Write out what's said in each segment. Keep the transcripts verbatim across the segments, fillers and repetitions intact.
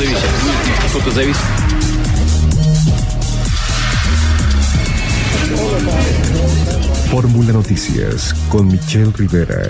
televizja. Koliko zavisi. Fórmula Noticias con Michelle Rivera.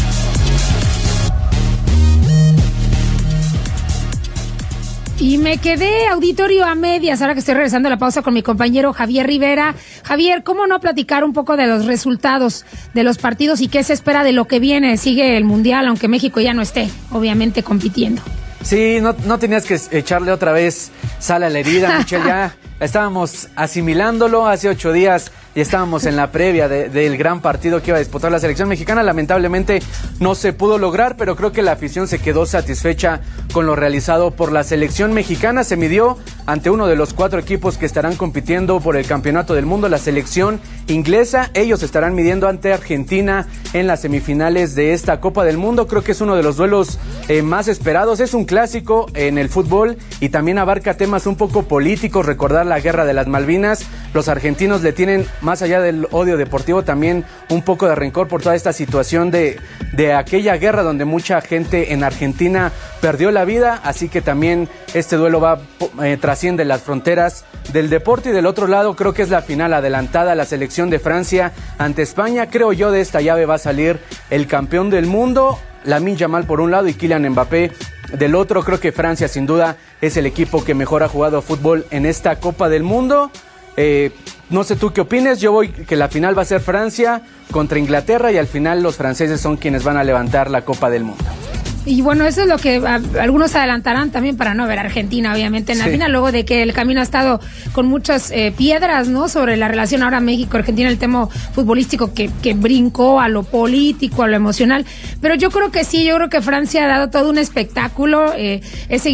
Y me quedé, auditorio, a medias, ahora que estoy regresando a la pausa con mi compañero Javier Rivera. Javier, ¿cómo no platicar un poco de los resultados de los partidos y qué se espera de lo que viene? Sigue el Mundial, aunque México ya no esté, obviamente, compitiendo. Sí, no, no tenías que echarle otra vez sal a la herida, Michelle, ya estábamos asimilándolo hace ocho días y estábamos en la previa de, del gran partido que iba a disputar la selección mexicana. Lamentablemente no se pudo lograr, pero creo que la afición se quedó satisfecha con lo realizado por la selección mexicana. Se midió ante uno de los cuatro equipos que estarán compitiendo por el campeonato del mundo, la selección inglesa. Ellos estarán midiendo ante Argentina en las semifinales de esta Copa del Mundo. Creo que es uno de los duelos eh, más esperados. Es un clásico en el fútbol y también abarca temas un poco políticos. Recordar la guerra de las Malvinas. Los argentinos le tienen, más allá del odio deportivo, también un poco de rencor por toda esta situación de, de aquella guerra donde mucha gente en Argentina perdió la vida, así que también este duelo va eh, trasciende las fronteras del deporte. Y del otro lado creo que es la final adelantada, la selección de Francia ante España. Creo yo de esta llave va a salir el campeón del mundo, Lamine Yamal por un lado y Kylian Mbappé del otro. Creo que Francia sin duda es el equipo que mejor ha jugado fútbol en esta Copa del Mundo. Eh, no sé tú qué opines. Yo voy que la final va a ser Francia contra Inglaterra y al final los franceses son quienes van a levantar la Copa del Mundo. Y bueno, eso es lo que a, algunos adelantarán también para no ver a Argentina, obviamente, en la sí. final, luego de que el camino ha estado con muchas eh, piedras, ¿no? Sobre la relación ahora México-Argentina, el tema futbolístico que, que brincó a lo político, a lo emocional. Pero yo creo que sí, yo creo que Francia ha dado todo un espectáculo. Eh, ese